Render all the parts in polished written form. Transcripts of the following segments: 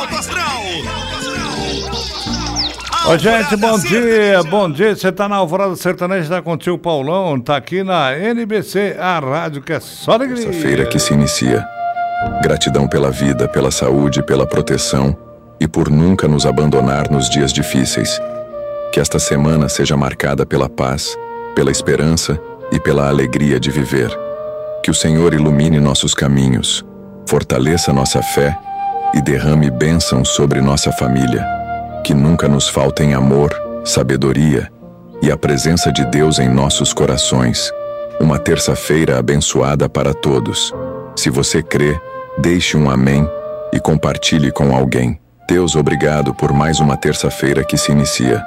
Ô, gente, bom dia, você tá na Alvorada Sertaneja, tá com o tio Paulão, tá aqui na NBC, a rádio que é só alegria. Terça-feira que se inicia. Gratidão pela vida, pela saúde, pela proteção e por nunca nos abandonar nos dias difíceis. Que esta semana seja marcada pela paz, pela esperança e pela alegria de viver. Que o Senhor ilumine nossos caminhos, fortaleça nossa fé e derrame bênçãos sobre nossa família. Que nunca nos faltem amor, sabedoria e a presença de Deus em nossos corações. Uma terça-feira abençoada para todos. Se você crê, deixe um amém e compartilhe com alguém. Deus, obrigado por mais uma terça-feira que se inicia.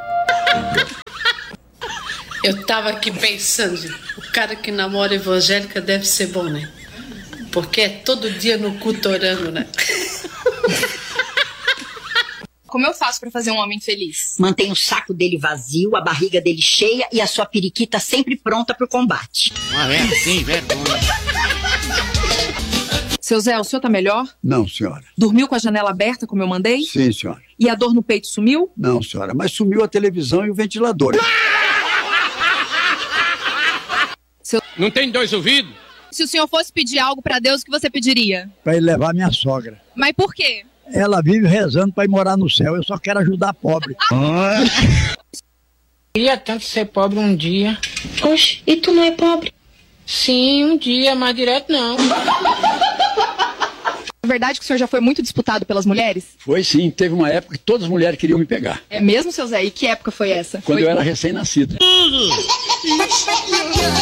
Eu tava aqui pensando, o cara que namora evangélica deve ser bom, né? Porque é todo dia no culto orando, né? Como eu faço pra fazer um homem feliz? Mantém o saco dele vazio, a barriga dele cheia e a sua periquita sempre pronta pro combate. Sem vergonha. Seu Zé, o senhor tá melhor? Não, senhora. Dormiu com a janela aberta, como eu mandei? Sim, senhora. E a dor no peito sumiu? Não, senhora, mas sumiu a televisão e o ventilador. Não tem dois ouvidos? Se o senhor fosse pedir algo pra Deus, o que você pediria? Pra ele levar minha sogra. Mas por quê? Ela vive rezando pra ir morar no céu, eu só quero ajudar pobre. Queria tanto ser pobre um dia. Oxe, e tu não é pobre? Sim, um dia, mas direto não. É verdade que o senhor já foi muito disputado pelas mulheres? Foi sim, teve uma época que todas as mulheres queriam me pegar. É mesmo, seu Zé? E que época foi essa? Quando eu era recém-nascido.